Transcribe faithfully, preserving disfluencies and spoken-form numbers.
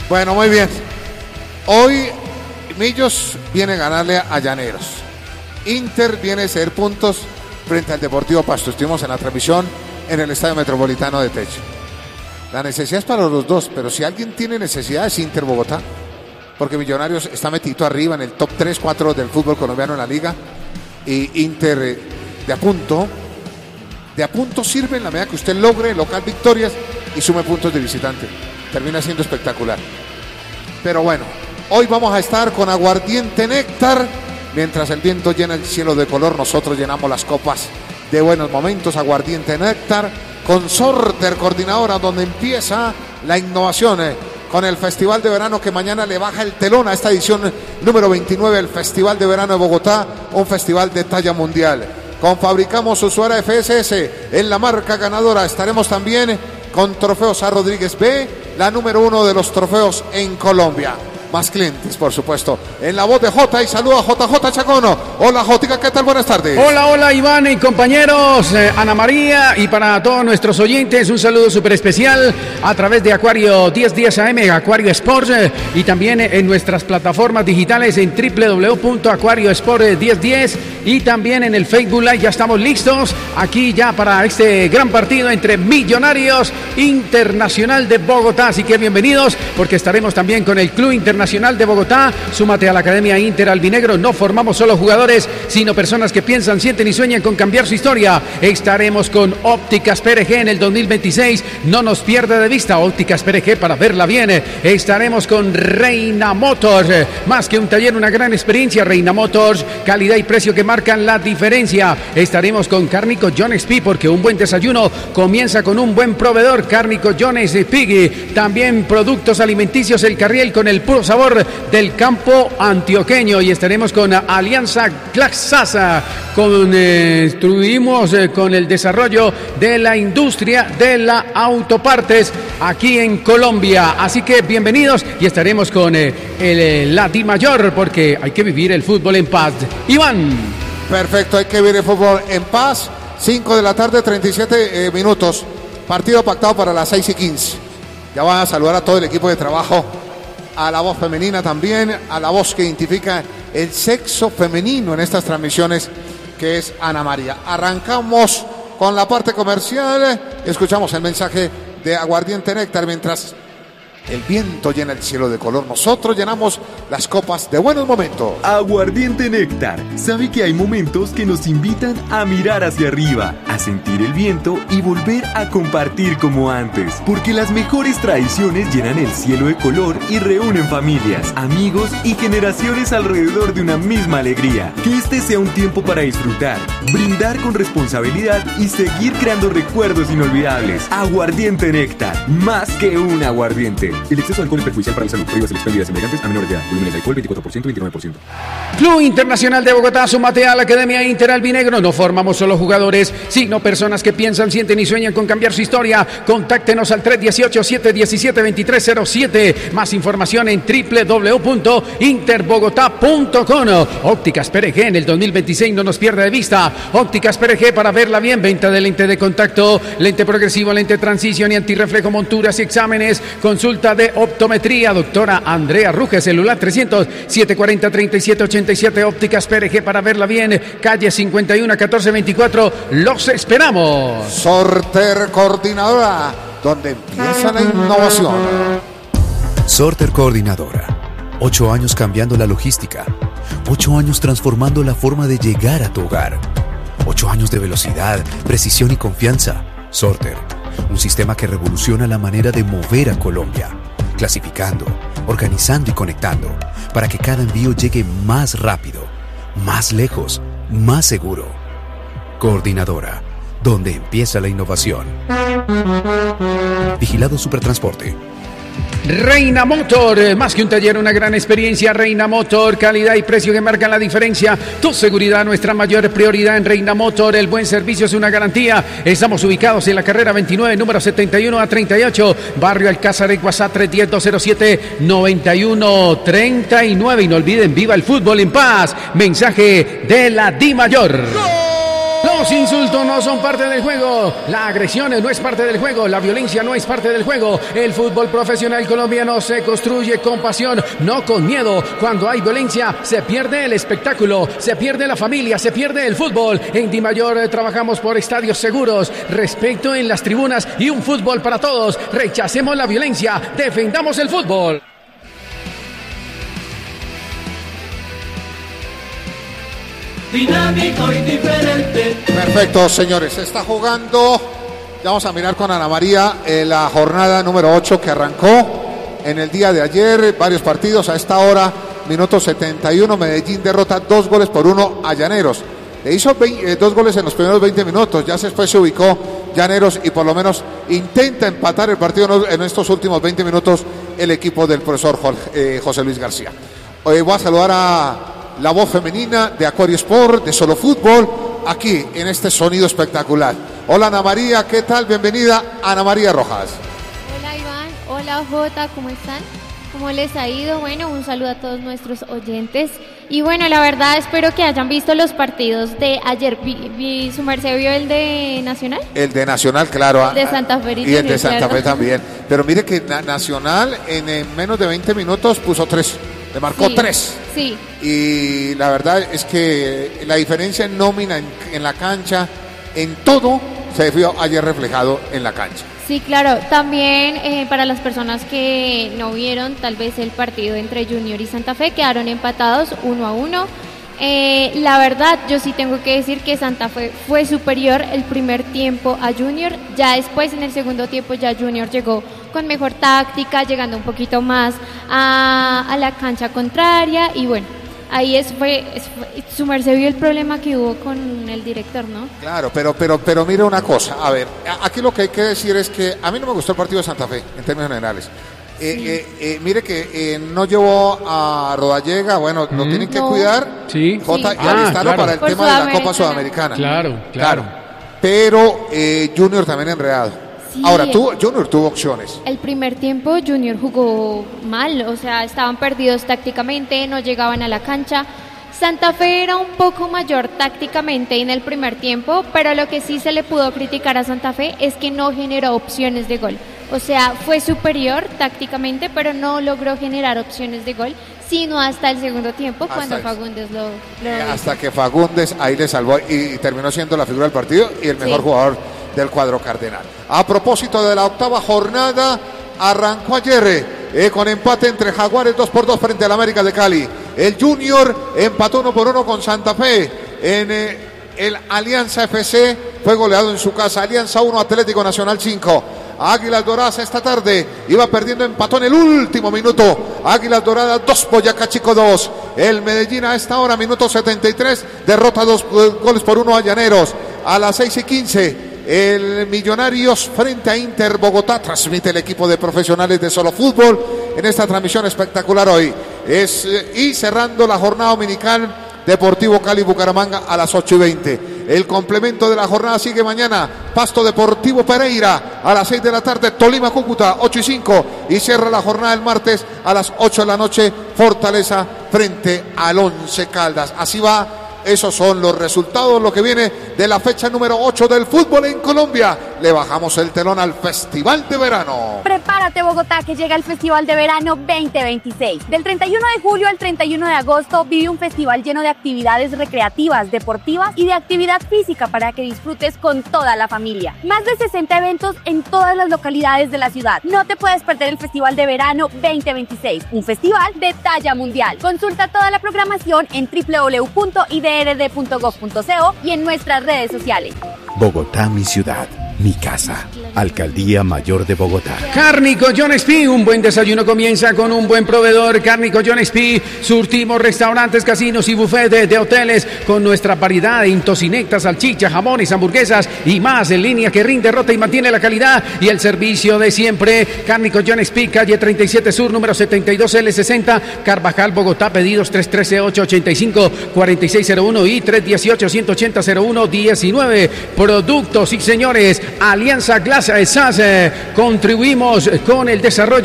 Bueno, muy bien. Hoy Millos viene a ganarle a Llaneros. Inter viene a ceder puntos frente al Deportivo Pasto. Estuvimos en la transmisión en el Estadio Metropolitano de Techo. La necesidad es para los dos, pero si alguien tiene necesidad es Inter Bogotá, porque Millonarios está metido arriba en el top tres, cuatro del fútbol colombiano en la liga, y Inter eh, de a punto, de a punto sirve en la medida que usted logre local victorias y sume puntos de visitante. Termina siendo espectacular. Pero bueno, hoy vamos a estar con Aguardiente Néctar. Mientras el viento llena el cielo de color, nosotros llenamos las copas de buenos momentos. Aguardiente Néctar con Sorter, coordinadora, donde empieza la innovación eh, con el Festival de Verano, que mañana le baja el telón a esta edición número veintinueve del Festival de Verano de Bogotá, un festival de talla mundial. Con Fabricamos Usuara F S S en la marca ganadora. Estaremos también con Trofeos A. Rodríguez B, la número uno de los trofeos en Colombia. Más clientes, por supuesto. En la voz de Jota, y saluda a J J Chacono. Hola, Jotica, ¿qué tal? Buenas tardes. Hola, hola, Iván y compañeros, eh, Ana María, y para todos nuestros oyentes, un saludo súper especial a través de Acuario diez diez A M, Acuario Sports, eh, y también en nuestras plataformas digitales en doble u doble u doble u punto acuario sport diez diez, y también en el Facebook Live. Ya estamos listos aquí ya para este gran partido entre Millonarios Internacional de Bogotá. Así que bienvenidos, porque estaremos también con el Club Internacional de Bogotá. Súmate a la Academia Inter Albinegro. No formamos solo jugadores, sino personas que piensan, sienten y sueñan con cambiar su historia. Estaremos con Ópticas P R G en el dos mil veintiséis. No nos pierda de vista Ópticas P R G para verla bien. Estaremos con Reina Motors. Más que un taller, una gran experiencia. Reina Motors, calidad y precio que marcan la diferencia. Estaremos con Cárnico Jones P, porque un buen desayuno comienza con un buen proveedor. Cárnico Jones P. También productos alimenticios El Carriel, con el puro sabor del campo antioqueño. Y estaremos con Alianza Glaxasa. Construimos eh, con el desarrollo de la industria de la autopartes aquí en Colombia. Así que bienvenidos, y estaremos con eh, el eh, la Dimayor, porque hay que vivir el fútbol en paz. Iván. Perfecto, hay que vivir el fútbol en paz. cinco de la tarde, treinta y siete eh, minutos. Partido pactado para las seis y quince. Ya van a saludar a todo el equipo de trabajo, a la voz femenina también, a la voz que identifica el sexo femenino en estas transmisiones, que es Ana María. Arrancamos con la parte comercial, escuchamos el mensaje de Aguardiente Néctar. Mientras el viento llena el cielo de color, nosotros llenamos las copas de buenos momentos. Aguardiente Néctar sabe que hay momentos que nos invitan a mirar hacia arriba, a sentir el viento y volver a compartir como antes. Porque las mejores tradiciones llenan el cielo de color y reúnen familias, amigos y generaciones alrededor de una misma alegría. Que este sea un tiempo para disfrutar, brindar con responsabilidad y seguir creando recuerdos inolvidables. Aguardiente Néctar, más que un aguardiente. El exceso de alcohol es perjudicial para la salud. Prohíbas el expendio de semejantes a menores de edad. Volúmenes de alcohol veinticuatro por ciento, veintinueve por ciento. Club Internacional de Bogotá, súmate a la Academia Inter Albinegro. No formamos solo jugadores, sino personas que piensan, sienten y sueñan con cambiar su historia. Contáctenos al tres uno ocho, siete uno siete, dos tres cero siete. Más información en doble u doble u doble u punto interbogotá punto com. Ópticas P R G en el dos mil veintiséis, no nos pierda de vista. Ópticas P R G para verla bien. Venta de lente de contacto, lente progresivo, lente transición y antirreflejo, monturas y exámenes. Consulta de optometría, doctora Andrea Ruge, celular trescientos, setecientos cuarenta, treinta y siete ochenta y siete. Ópticas P R G para verla bien, calle cincuenta y uno, catorce veinticuatro. Los esperamos. Sorter, coordinadora, donde empieza la innovación. Sorter, coordinadora. Ocho años cambiando la logística. Ocho años transformando la forma de llegar a tu hogar. Ocho años de velocidad, precisión y confianza. Sorter, un sistema que revoluciona la manera de mover a Colombia, clasificando, organizando y conectando, para que cada envío llegue más rápido, más lejos, más seguro. Coordinadora, donde empieza la innovación. Vigilado Supertransporte. Reina Motor, más que un taller, una gran experiencia. Reina Motor, calidad y precio que marcan la diferencia. Tu seguridad, nuestra mayor prioridad en Reina Motor. El buen servicio es una garantía. Estamos ubicados en la carrera veintinueve, número setenta y uno a treinta y ocho, Barrio Alcázar, en WhatsApp tres uno cero, dos cero siete, nueve uno tres nueve. Y no olviden, viva el fútbol en paz. Mensaje de la Dimayor. Los insultos no son parte del juego, la agresión no es parte del juego, la violencia no es parte del juego. El fútbol profesional colombiano se construye con pasión, no con miedo. Cuando hay violencia se pierde el espectáculo, se pierde la familia, se pierde el fútbol. En Dimayor eh, trabajamos por estadios seguros, respeto en las tribunas y un fútbol para todos. Rechacemos la violencia, defendamos el fútbol. Dinámico y diferente. Perfecto, señores. Se está jugando. Ya vamos a mirar con Ana María eh, la jornada número ocho que arrancó en el día de ayer. Varios partidos a esta hora. Minuto setenta y uno. Medellín derrota dos goles por uno a Llaneros. Le hizo veinte, eh, dos goles en los primeros veinte minutos. Ya después se ubicó Llaneros y por lo menos intenta empatar el partido en estos últimos veinte minutos el equipo del profesor Jorge, eh, José Luis García. Hoy voy a saludar a la voz femenina de Acuario Sport, de Solo Fútbol, aquí en este sonido espectacular. Hola Ana María, ¿qué tal? Bienvenida Ana María Rojas. Hola Iván, hola Jota, ¿cómo están? ¿Cómo les ha ido? Bueno, un saludo a todos nuestros oyentes. Y bueno, la verdad espero que hayan visto los partidos de ayer. Vi, vi, ¿Su merced vio el de Nacional? El de Nacional, claro. El de Santa Fe. Y el de Santa Fe también. Pero mire que Nacional en, en menos de veinte minutos puso tres. Le marcó sí, tres. Sí. Y la verdad es que la diferencia en nómina, en, en la cancha, en todo, se vio ayer reflejado en la cancha. Sí, claro. También eh, para las personas que no vieron tal vez el partido entre Junior y Santa Fe, quedaron empatados uno a uno. Eh, la verdad, yo sí tengo que decir que Santa Fe fue superior el primer tiempo a Junior. Ya después, en el segundo tiempo, ya Junior llegó con mejor táctica, llegando un poquito más a, a la cancha contraria. Y bueno, ahí es, fue, es, fue, su merced vio el problema que hubo con el director, ¿no? Claro, pero, pero, pero mire una cosa. A ver, aquí lo que hay que decir es que a mí no me gustó el partido de Santa Fe, en términos generales. Eh, sí. eh, eh, mire que eh, no llevó a Rodallega, bueno, lo mm. tienen que no. cuidar, sí. Jota, sí. y alistarlo ah, claro. para el Por tema de la Copa Sudamericana. Claro, claro. claro. Pero eh, Junior también enredado. Sí. Ahora, tú, Junior tuvo opciones. El primer tiempo Junior jugó mal, o sea, estaban perdidos tácticamente, no llegaban a la cancha. Santa Fe era un poco mayor tácticamente en el primer tiempo, pero lo que sí se le pudo criticar a Santa Fe es que no generó opciones de gol. O sea, fue superior tácticamente, pero no logró generar opciones de gol, sino hasta el segundo tiempo, hasta cuando el, Fagundes lo, lo eh, hasta que Fagundes ahí le salvó y, y terminó siendo la figura del partido y el mejor sí. jugador del cuadro cardenal. A propósito de la octava jornada, arrancó ayer eh, con empate entre Jaguares dos por dos frente al América de Cali. El Junior empató uno por uno con Santa Fe. En eh, el Alianza F C fue goleado en su casa. Alianza uno, Atlético Nacional cinco. Águilas Doradas esta tarde iba perdiendo, empató en el último minuto. Águilas Doradas dos, Boyacá Chico dos. El Medellín a esta hora, minuto setenta y tres, derrota dos goles por uno a Llaneros. A las seis y quince, el Millonarios frente a Inter Bogotá. Transmite el equipo de profesionales de Solo Fútbol en esta transmisión espectacular hoy. Es, y cerrando la jornada dominical, Deportivo Cali Bucaramanga a las ocho y veinte. El complemento de la jornada sigue mañana. Pasto Deportivo Pereira a las seis de la tarde. Tolima Cúcuta ocho y cinco. Y cierra la jornada el martes a las ocho de la noche. Fortaleza frente al Once Caldas. Así va. Esos son los resultados, lo que viene de la fecha número ocho del fútbol en Colombia. Le bajamos el telón al Festival de Verano. Prepárate, Bogotá, que llega el Festival de Verano veinte veintiséis. Del treinta y uno de julio al treinta y uno de agosto vive un festival lleno de actividades recreativas, deportivas y de actividad física para que disfrutes con toda la familia. Más de sesenta eventos en todas las localidades de la ciudad. No te puedes perder el Festival de Verano veinte veintiséis, un festival de talla mundial. Consulta toda la programación en doble u doble u doble u punto i d r d punto gov punto co y en nuestras redes sociales. Bogotá, mi ciudad, mi casa. Alcaldía Mayor de Bogotá. Cárnico John Espí, un buen desayuno comienza con un buen proveedor. Cárnico John Espí, surtimos restaurantes, casinos y buffet de, de hoteles con nuestra variedad de tocineta, salchicha, jamones, hamburguesas y más en línea que rinde, rota y mantiene la calidad y el servicio de siempre. Cárnico John Espí, calle treinta y siete Sur, número setenta y dos L sesenta, Carvajal, Bogotá. Pedidos tres uno tres, ocho ocho cinco, cuatro seis cero uno y tres uno ocho, uno ocho cero, cero uno uno nueve. Productos y señores, Alianza Glass S A S, eh, contribuimos con el desarrollo